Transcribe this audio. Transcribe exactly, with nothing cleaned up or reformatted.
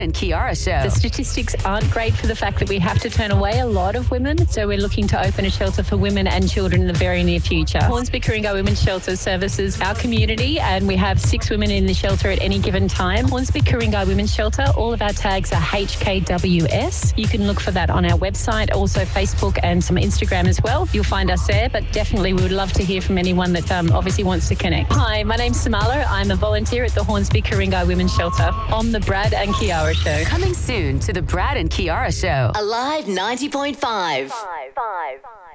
and Kiara Show. The statistics aren't great for the fact that we have to turn away a lot of women, so we're looking to open a shelter for women and children in the very near future. Hornsby Ku-ring-gai Women's Shelter services our community, and we have six women in the shelter at any given time. Hornsby Ku-ring-gai Women's Shelter, all of our tags are H K W S. You can look for that on our website, also Facebook and some Instagram as well. You'll find us there, but definitely we would love to hear from anyone that um, obviously wants to connect. Hi, my name's Samala. I'm a volunteer at the Hornsby Ku-ring-gai Women's Shelter on the Brad and Kiara Show. Coming soon to the Brad and Kiara Show. Alive ninety point five. Five, five, five.